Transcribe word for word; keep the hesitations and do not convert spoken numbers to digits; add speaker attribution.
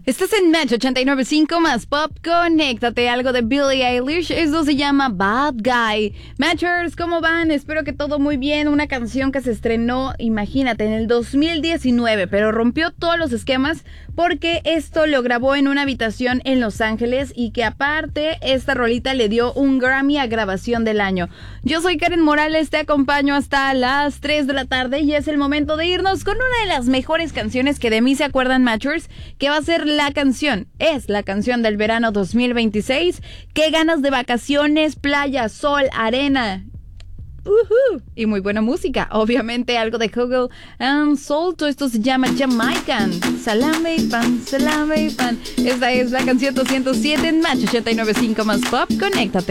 Speaker 1: Estás en Match ochenta y nueve punto cinco más Pop. Conéctate, algo de Billie Eilish. Esto se llama Bad Guy. Matchers, ¿cómo van? Espero que todo muy bien. Una canción que se estrenó, imagínate, en el dos mil diecinueve, pero rompió todos los esquemas porque esto lo grabó en una habitación en Los Ángeles y que aparte esta rolita le dio un Grammy a grabación del año. Yo soy Karen Morales, te acompaño hasta las tres de la tarde y es el momento de irnos con una de las mejores canciones que de mí se acuerdan, Matchers, que va a ser la canción, es la canción del verano dos mil veintiséis. Qué ganas de vacaciones, playa, sol, arena. Uh-huh. Y muy buena música, obviamente algo de Hugel and Soul. Todo esto se llama Jamaican. Salame y pan, salame y pan. Esta es la canción doscientos siete en Match ochenta y nueve punto cinco más Pop. Conéctate.